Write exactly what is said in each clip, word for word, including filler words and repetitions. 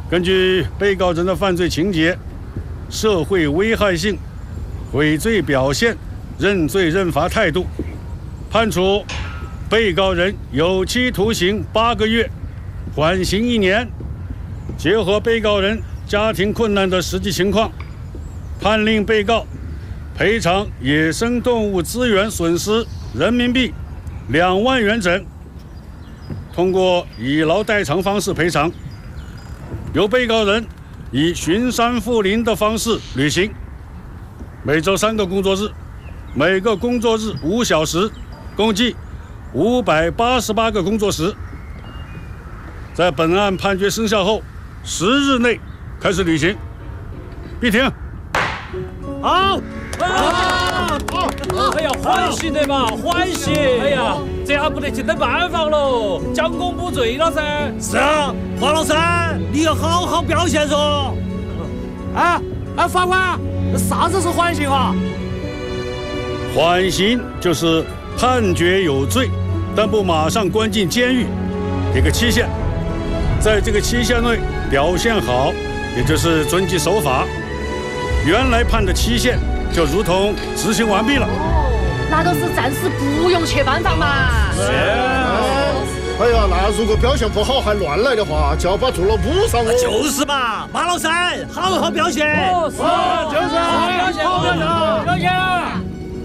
根据被告人的犯罪情节、社会危害性、悔罪表现、认罪认罚态度，判处被告人有期徒刑八个月，缓刑一年。结合被告人家庭困难的实际情况，判令被告赔偿野生动物资源损失人民币两万元整，通过以劳代偿方式赔偿，由被告人以巡山护林的方式履行，每周三个工作日，每个工作日五小时，共计五百八十八个工作时。在本案判决生效后十日内开始履行。闭庭。 好，好，好！哎呀，欢喜的嘛，欢喜！哎呀，这下不得去等办法喽，将功补罪了噻。 是啊，华老三，你要好好表现嗦。 哎哎，法官，啥子是缓刑啊？ 缓刑就是判决有罪，但不马上关进监狱，给个期限，在这个期限内表现好，也就是遵纪守法，原来判的期限就如同执行完毕了。 哦，那都是暂时不用去班房嘛。 是。哎呀，那如果表现不好还乱来的话，就要把坐牢补上哦。 就是嘛，马老三，好好表现。 哦，是，就是好表现，好表现，表现啊！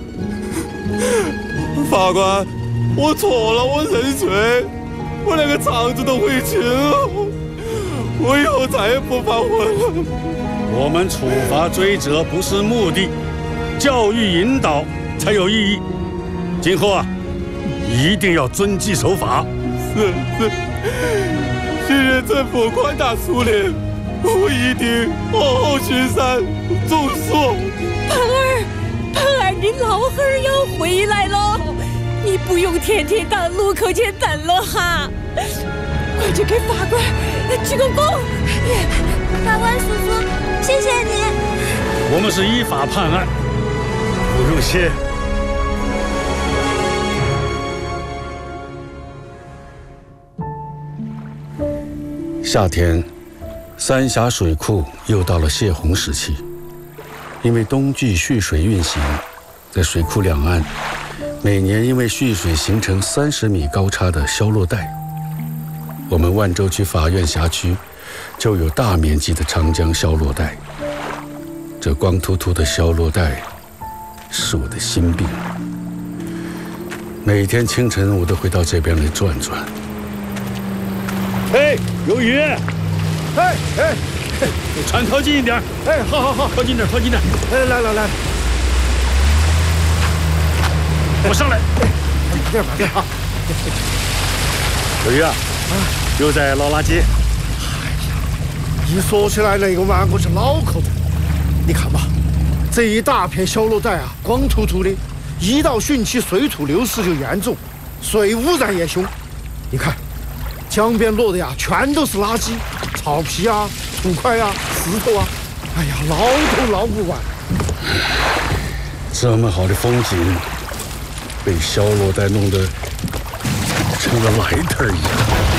法官，我错了，我认罪，我连个肠子都悔青了，我以后再也不犯浑了。 我们处罚追责不是目的，教育引导才有意义。今后啊，一定要遵纪守法。 是是，谢谢政府宽大处理，我一定好好巡山种树。 盼儿，盼儿，你老汉儿要回来了，你不用天天当路口前等了哈，快去给法官鞠个躬。 法官叔叔，谢谢你。 我们是依法判案，不用谢。夏天，三峡水库又到了泄洪时期。因为冬季蓄水运行，在水库两岸，每年因为蓄水形成三十米高差的消落带。我们万州区法院辖区就有大面积的长江消落带。这光秃秃的消落带，是我的心病。每天清晨，我都会到这边来转转。哎，有雨！哎哎，船靠近一点。哎，好好好，靠近点，靠近点。 哎，来来来， 我上来。 这儿吧，这儿啊。 有雨啊！啊，又在捞垃圾。 哎呀，一说起来那个玩我是脑壳疼。你看吧，这一大片消落带啊，光秃秃的，一到汛期水土流失就严重，水污染也凶。你看。江边落的呀，全都是垃圾，草皮啊、土块啊、石头啊，哎呀，捞都捞不完。 这么好的风景，被消落带弄得成了来头一样。